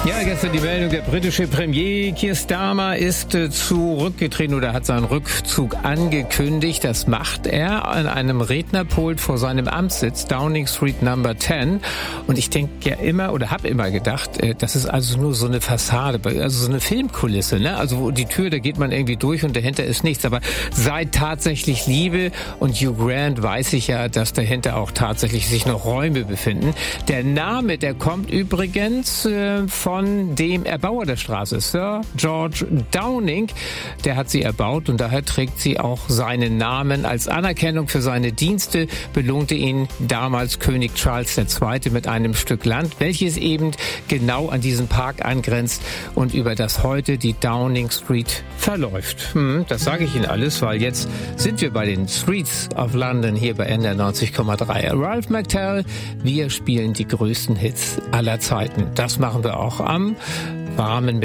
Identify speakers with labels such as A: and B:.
A: Ja, gestern die Meldung, der britische Premier Keir Starmer ist zurückgetreten oder hat seinen Rückzug angekündigt. Das macht er an einem Rednerpult vor seinem Amtssitz, Downing Street Number 10. Und ich denke ja immer oder habe immer gedacht, das ist also nur so eine Fassade, also so eine Filmkulisse, ne? Also die Tür, da geht man irgendwie durch und dahinter ist nichts. Aber seit tatsächlich Liebe und Hugh Grant weiß ich ja, dass dahinter auch tatsächlich sich noch Räume befinden. Der Name, der kommt übrigens von dem Erbauer der Straße, Sir George Downing. Der hat sie erbaut und daher trägt sie auch seinen Namen. Als Anerkennung für seine Dienste belohnte ihn damals König Charles II. Mit einem Stück Land, welches eben genau an diesen Park angrenzt und über das heute die Downing Street verläuft. Das sage ich Ihnen alles, weil jetzt sind wir bei den Streets of London hier bei NDR 90,3. Ralph McTell, wir spielen die größten Hits aller Zeiten. Das machen wir auch am warmen